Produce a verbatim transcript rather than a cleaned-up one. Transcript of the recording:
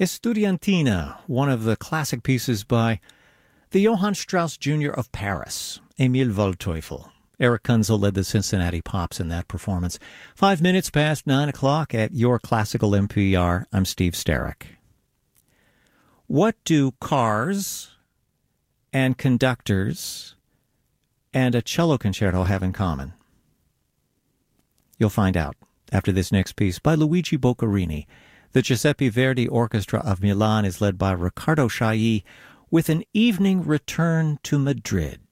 Estudiantina, one of the classic pieces by the Johann Strauss Junior of Paris, Emil Waldteufel. Eric Kunzel led the Cincinnati Pops in that performance. Five minutes past nine o'clock at your Classical N P R. I'm Steve Sterrick. What do cars and conductors and a cello concerto have in common? You'll find out after this next piece by Luigi Boccherini. The Giuseppe Verdi Orchestra of Milan is led by Riccardo Chailly with an evening return to Madrid.